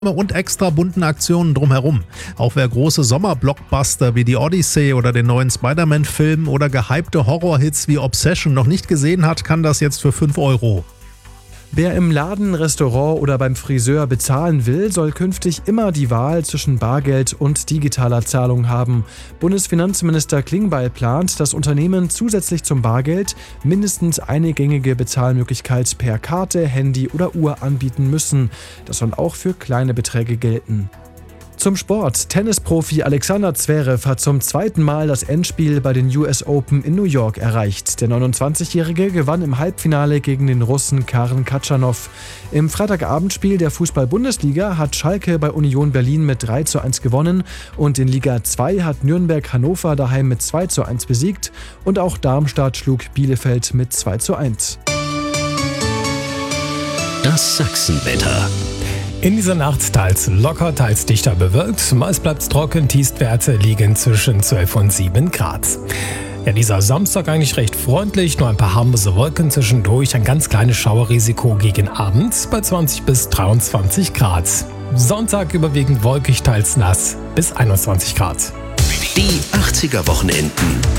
und extra bunten Aktionen drumherum. Auch wer große Sommerblockbuster wie die Odyssey oder den neuen Spider-Man-Film oder gehypte Horrorhits wie Obsession noch nicht gesehen hat, kann das jetzt für 5 €. Wer im Laden, Restaurant oder beim Friseur bezahlen will, soll künftig immer die Wahl zwischen Bargeld und digitaler Zahlung haben. Bundesfinanzminister Klingbeil plant, dass Unternehmen zusätzlich zum Bargeld mindestens eine gängige Bezahlmöglichkeit per Karte, Handy oder Uhr anbieten müssen. Das soll auch für kleine Beträge gelten. Zum Sport. Tennisprofi Alexander Zverev hat zum zweiten Mal das Endspiel bei den US Open in New York erreicht. Der 29-Jährige gewann im Halbfinale gegen den Russen Karen Khachanov. Im Freitagabendspiel der Fußball-Bundesliga hat Schalke bei Union Berlin mit 3:1 gewonnen und in Liga 2 hat Nürnberg Hannover daheim mit 2:1 besiegt und auch Darmstadt schlug Bielefeld mit 2:1. Das Sachsenwetter. In dieser Nacht teils locker, teils dichter bewölkt. Meist bleibt es trocken, Tiefstwerte liegen zwischen 12 und 7 Grad. Ja, dieser Samstag eigentlich recht freundlich, nur ein paar harmlose Wolken zwischendurch, ein ganz kleines Schauerrisiko gegen Abend bei 20 bis 23 Grad. Sonntag überwiegend wolkig, teils nass bis 21 Grad. Die 80er Wochenenden.